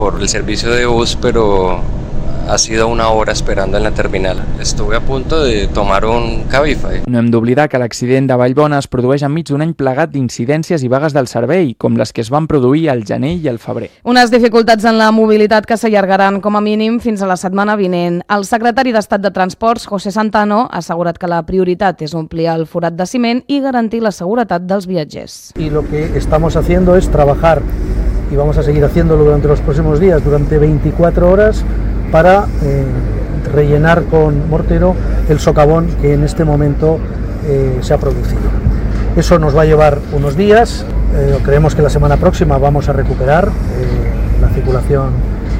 por el servicio de bus, pero ha sido una hora esperando en la terminal. Estuve a punto de tomar un Cabify. No hem d'oblidar que l'accident de Vallbona es produeix enmig d'un any plegat d'incidències i vagues del servei, com les que es van produir al gener i al febrer. Unes dificultats en la mobilitat que s'allargaran com a mínim fins a la setmana vinent. El secretari d'Estat de Transports, José Santano, ha assegurat que la prioritat és omplir el forat de ciment i garantir la seguretat dels viatgers. Y lo que estamos haciendo es trabajar, y vamos a seguir haciéndolo durante los próximos días, durante 24 horas, para rellenar con mortero el socavón que en este momento se ha producido. Eso nos va a llevar unos días, creemos que la semana próxima vamos a recuperar la circulación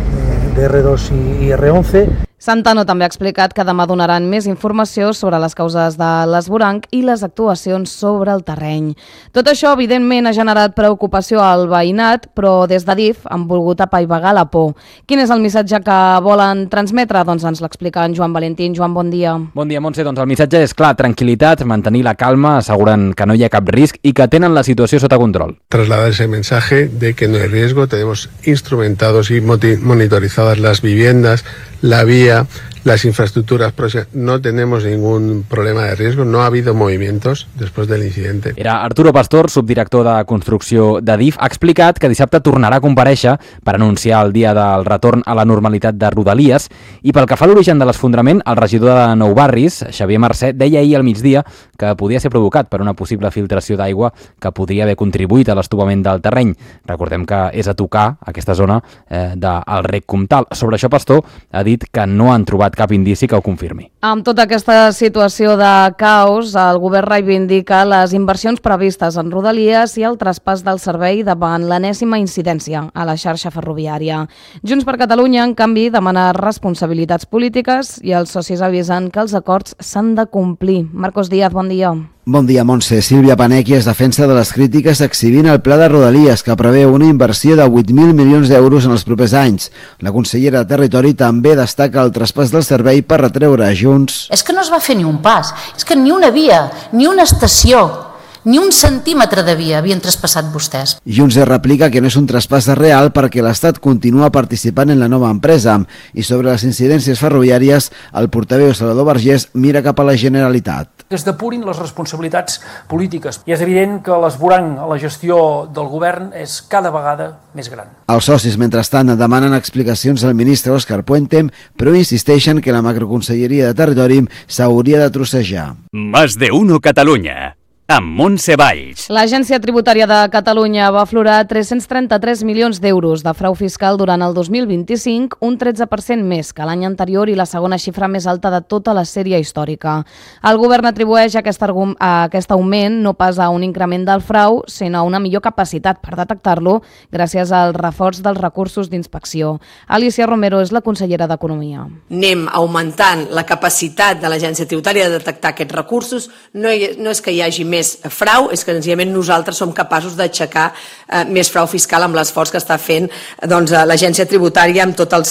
de R2 y R11. Santano també ha explicat que demà donaran més informació sobre les causes de l'esvoranc i les actuacions sobre el terreny. Tot això, evidentment, ha generat preocupació al veïnat, però des de DIF han volgut apaivagar la por. Quin és el missatge que volen transmetre? Doncs ens l'explica en Joan Valentín. Joan, bon dia. Bon dia, Montse. Doncs el missatge és clar, tranquil·litat, mantenir la calma, asseguren que no hi ha cap risc i que tenen la situació sota control. Trasladar ese mensaje de que no hay riesgo, tenemos instrumentados y monitorizadas las viviendas, la vía, las infraestructuras próximas, no tenemos ningún problema de riesgo, no ha habido movimientos después del incidente. Era Arturo Pastor, subdirector de construcció de DIF, ha explicat que dissabte tornarà a comparèixer per anunciar el dia del retorn a la normalitat de Rodalies i pel que fa a l'origen de l'esfondrament, el regidor de Nou Barris, Xavier Mercè, deia ahir al migdia que podia ser provocat per una possible filtració d'aigua que podria haver contribuït a l'estovament del terreny. Recordem que és a tocar aquesta zona del Rec Comtal. Sobre això, Pastor ha dit que no han trobat cap indici que ho confirmi. Amb tota aquesta situació de caos, el govern reivindica les inversions previstes en Rodalies i el traspàs del servei davant l'enèsima incidència a la xarxa ferroviària. Junts per Catalunya, en canvi, demana responsabilitats polítiques i els socis avisen que els acords s'han de complir. Marcos Díaz, bon dia. Bon dia, Montse. Sílvia Panecki es defensa de les crítiques exhibint el pla de Rodalies, que preveu una inversió de 8.000 milions d'euros en els propers anys. La consellera de Territori també destaca el traspàs del servei per retreure a Junts. És que no es va fer ni un pas, és que ni una via, ni una estació, ni un centímetre de via havien traspassat vostès. Junts replica que no és un traspàs real perquè l'Estat continua participant en la nova empresa. I sobre les incidències ferroviàries, el portaveu Salvador Vergés mira cap a la Generalitat. Que es depurin les responsabilitats polítiques. I és evident que l'esvoranc a la gestió del govern és cada vegada més gran. Els socis, mentrestant, demanen explicacions al ministre Òscar Puente, però insisteixen que la macroconselleria de Territori s'hauria de trossejar. Más de uno Catalunya, amb Montse Valls. L'Agència Tributària de Catalunya va aflorar 333 milions d'euros de frau fiscal durant el 2025, un 13% més que l'any anterior i la segona xifra més alta de tota la sèrie històrica. El govern atribueix aquest augment no pas a un increment del frau, sinó a una millor capacitat per detectar-lo gràcies al reforç dels recursos d'inspecció. Alicia Romero és la consellera d'Economia. Anem augmentant la capacitat de l'Agència Tributària de detectar aquests recursos. No és que hi hagi més frau, és que senzillament nosaltres som capaços d'aixecar més frau fiscal amb l'esforç que està fent l'Agència Tributària amb tots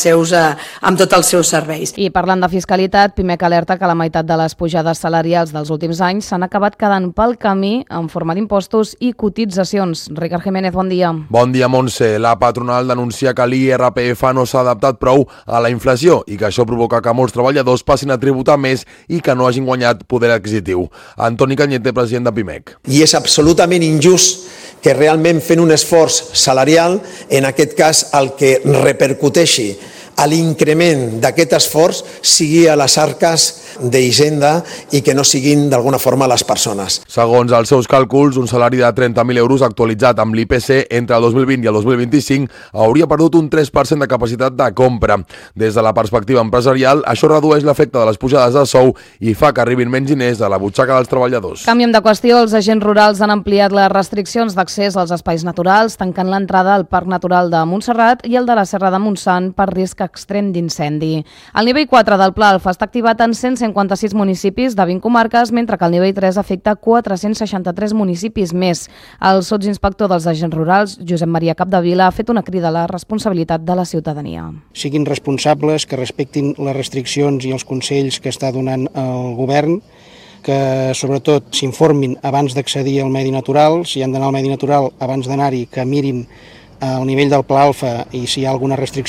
els seus serveis. I parlant de fiscalitat, Pimec alerta que la meitat de les pujades salarials dels últims anys s'han acabat quedant pel camí en forma d'impostos i cotitzacions. Ricard Jiménez, bon dia. Bon dia, Montse. La patronal denuncia que l'IRPF no s'ha adaptat prou a la inflació i que això provoca que molts treballadors passin a tributar més i que no hagin guanyat poder adquisitiu. Antoni Cañete, president de Pimec. I és absolutament injust que realment fent un esforç salarial, en aquest cas el que repercuteixi a l'increment d'aquest esforç sigui a les arques d'Hisenda i que no siguin d'alguna forma les persones. Segons els seus càlculs, un salari de 30.000 euros actualitzat amb l'IPC entre el 2020 i el 2025 hauria perdut un 3% de capacitat de compra. Des de la perspectiva empresarial, això redueix l'efecte de les pujades de sou i fa que arribin menys diners a la butxaca dels treballadors. Canviem de qüestió. Els agents rurals han ampliat les restriccions d'accés als espais naturals, tancant l'entrada al Parc Natural de Montserrat i el de la Serra de Montsant per risc extrem d'incendi. El nivell 4 del Pla Alfa està activat en 156 municipis de 20 comarques, mentre que el nivell 3 afecta 463 municipis més. El sotsinspector dels agents rurals, Josep Maria Capdevila, ha fet una crida a la responsabilitat de la ciutadania. Siguin responsables, que respectin les restriccions i els consells que està donant el govern, que sobretot s'informin abans d'accedir al medi natural, si han d'anar al medi natural abans d'anar-hi, que mirin al nivell del Pla Alfa i si hi ha alguna restricció